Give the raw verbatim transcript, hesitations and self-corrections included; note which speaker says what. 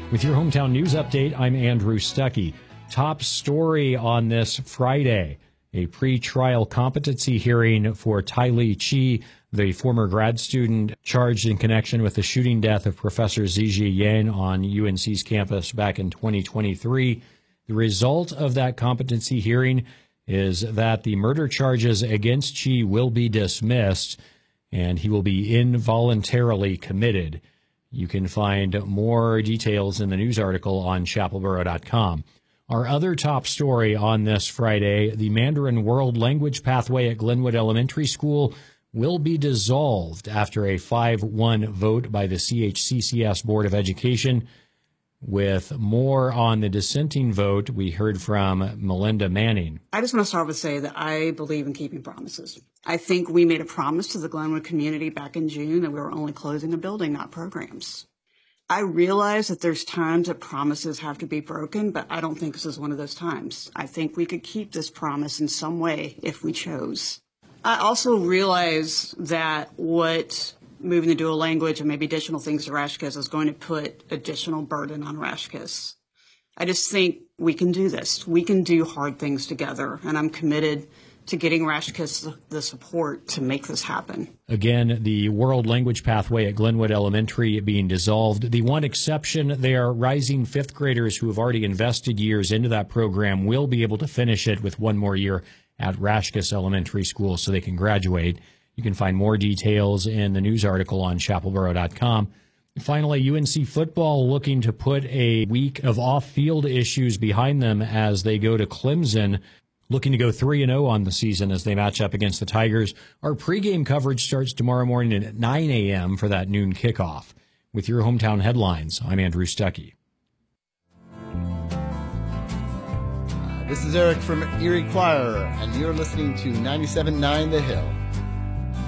Speaker 1: With your hometown news update, I'm Andrew Stuckey. Top story on this Friday, a pre-trial competency hearing for Tylee Chi, the former grad student charged in connection with the shooting death of Professor Zijie Yan on U N C's campus back in twenty twenty-three. The result of that competency hearing is that the murder charges against Chi will be dismissed, and he will be involuntarily committed. You can find more details in the news article on chapel boro dot com. Our other top story on this Friday, the Mandarin World Language Pathway at Glenwood Elementary School will be dissolved after a five one vote by the C H C C S Board of Education. With more on the dissenting vote, we heard from Melinda Manning.
Speaker 2: I just want to start with say that I believe in keeping promises. I think we made a promise to the Glenwood community back in June that we were only closing a building, not programs. I realize that there's times that promises have to be broken, but I don't think this is one of those times. I think we could keep this promise in some way if we chose. I also realize that what moving to dual language and maybe additional things to Rashkiss is going to put additional burden on Rashkiss. I just think we can do this. We can do hard things together, and I'm committed to getting Rashkiss the support to make this happen.
Speaker 1: Again, the World Language Pathway at Glenwood Elementary being dissolved. The one exception there, rising fifth graders who have already invested years into that program will be able to finish it with one more year at Rashkiss Elementary School so they can graduate. You can find more details in the news article on chapel boro dot com. Finally, U N C football looking to put a week of off-field issues behind them as they go to Clemson, looking to go three and oh on the season as they match up against the Tigers. Our pregame coverage starts tomorrow morning at nine a.m. for that noon kickoff. With your hometown headlines, I'm Andrew Stuckey.
Speaker 3: This is Eric from Erie Choir, and you're listening to ninety-seven point nine The Hill.